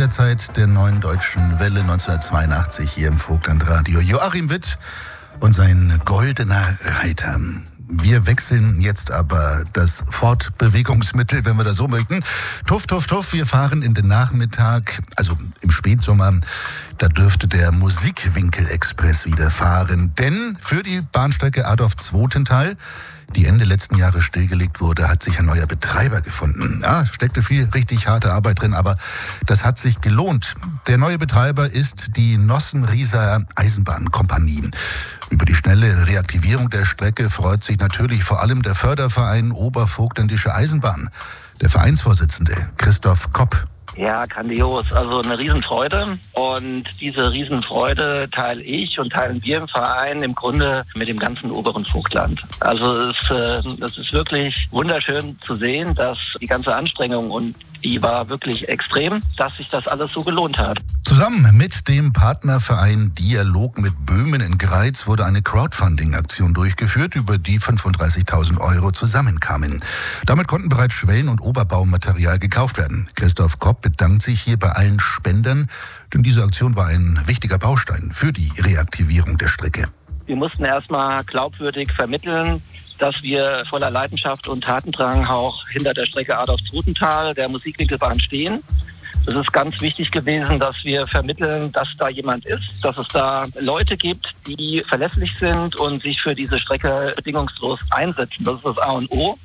der Zeit der Neuen Deutschen Welle 1982 hier im Vogtlandradio. Joachim Witt und sein goldener Reiter. Wir wechseln jetzt aber das Fortbewegungsmittel, wenn wir das so möchten. Tuff, tuff, tuff, wir fahren in den Nachmittag, also im Spätsommer. Da dürfte der Musikwinkel-Express wieder fahren. Denn für die Bahnstrecke Adorf-Zwotental, die Ende letzten Jahres stillgelegt wurde, hat sich ein neuer Betreiber gefunden. Ja, steckte viel richtig harte Arbeit drin, aber das hat sich gelohnt. Der neue Betreiber ist die Nossenrieser Eisenbahnkompanie. Über die schnelle Reaktivierung der Strecke freut sich natürlich vor allem der Förderverein Obervogtländische Eisenbahn. Der Vereinsvorsitzende Christoph Kopp. Ja, grandios. Also eine Riesenfreude. Und diese Riesenfreude teile ich und teilen wir im Verein im Grunde mit dem ganzen oberen Vogtland. Also es ist wirklich wunderschön zu sehen, dass die ganze Anstrengung, und die war wirklich extrem, dass sich das alles so gelohnt hat. Zusammen mit dem Partnerverein Dialog mit Böhmen in Greiz wurde eine Crowdfunding-Aktion durchgeführt, über die 35.000 € zusammenkamen. Damit konnten bereits Schwellen- und Oberbaumaterial gekauft werden. Christoph Kopp bedankt sich hier bei allen Spendern, denn diese Aktion war ein wichtiger Baustein für die Reaktivierung der Strecke. Wir mussten erstmal glaubwürdig vermitteln, dass wir voller Leidenschaft und Tatendrang auch hinter der Strecke Adorf-Zwotental, der Musikwinkelbahn, stehen. Es ist ganz wichtig gewesen, dass wir vermitteln, dass da jemand ist, dass es da Leute gibt, die verlässlich sind und sich für diese Strecke bedingungslos einsetzen. Das ist das A und O,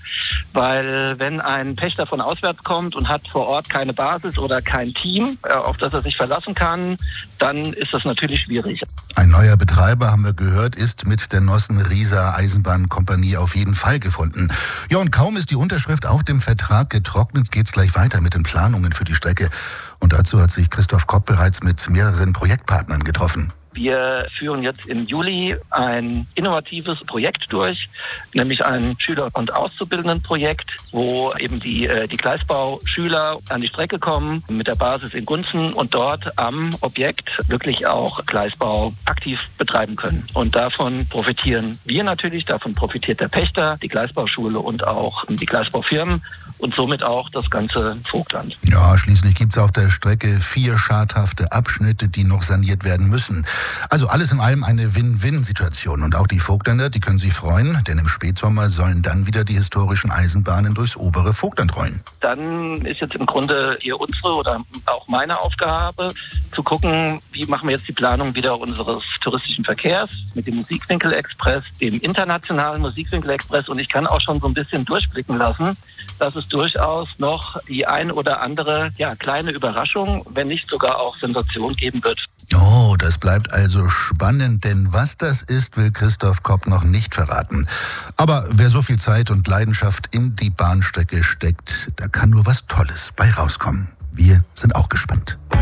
weil wenn ein Pächter von auswärts kommt und hat vor Ort keine Basis oder kein Team, auf das er sich verlassen kann, dann ist das natürlich schwierig. Ein neuer Betreiber, haben wir gehört, ist mit der Nossenrieser Eisenbahnkompanie auf jeden Fall gefunden. Ja, und kaum ist die Unterschrift auf dem Vertrag getrocknet, geht's gleich weiter mit den Planungen für die Strecke. Und dazu hat sich Christoph Kopp bereits mit mehreren Projektpartnern getroffen. Wir führen jetzt im Juli ein innovatives Projekt durch, nämlich ein Schüler- und Auszubildendenprojekt, wo eben die Gleisbauschüler an die Strecke kommen mit der Basis in Gunzen und dort am Objekt wirklich auch Gleisbau aktiv betreiben können. Und davon profitieren wir natürlich, davon profitiert der Pächter, die Gleisbauschule und auch die Gleisbaufirmen und somit auch das ganze Vogtland. Ja, schließlich gibt es auf der Strecke 4 schadhafte Abschnitte, die noch saniert werden müssen. Also alles in allem eine Win-Win-Situation. Und auch die Vogtländer, die können sich freuen, denn im Spätsommer sollen dann wieder die historischen Eisenbahnen durchs obere Vogtland rollen. Dann ist jetzt im Grunde hier unsere oder auch meine Aufgabe, zu gucken, wie machen wir jetzt die Planung wieder unseres touristischen Verkehrs mit dem Musikwinkel-Express, dem internationalen Musikwinkel-Express. Und ich kann auch schon so ein bisschen durchblicken lassen, dass es durchaus noch die ein oder andere kleine Überraschung, wenn nicht sogar auch Sensation geben wird. Oh, das bleibt also spannend, denn was das ist, will Christoph Kopp noch nicht verraten. Aber wer so viel Zeit und Leidenschaft in die Bahnstrecke steckt, da kann nur was Tolles bei rauskommen. Wir sind auch gespannt.